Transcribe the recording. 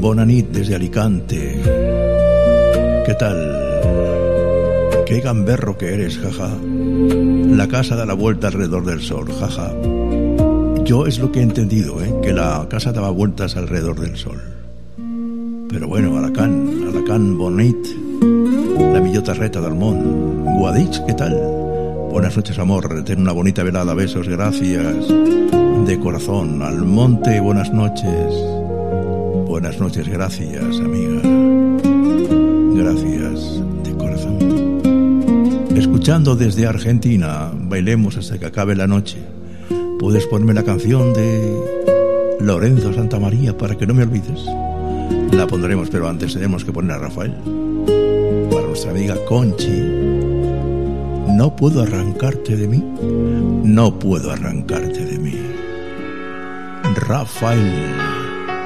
Bona nit desde Alicante. ¿Qué tal? Qué gamberro que eres, jaja. La casa da la vuelta alrededor del sol, jaja. Yo es lo que he entendido, que la casa daba vueltas alrededor del sol. Pero bueno, Alacant, bonit. La millota reta del món. Guadix, ¿qué tal? Buenas noches, amor. Ten una bonita velada. Besos, gracias. De corazón. Al monte, buenas noches. Buenas noches, gracias, amiga. Gracias, de corazón. Escuchando desde Argentina, bailemos hasta que acabe la noche. ¿Puedes ponerme la canción de Lorenzo Santamaría para que no me olvides? La pondremos, pero antes tenemos que poner a Rafael. Para nuestra amiga Conchi. No puedo arrancarte de mí. No puedo arrancarte de mí. Rafael.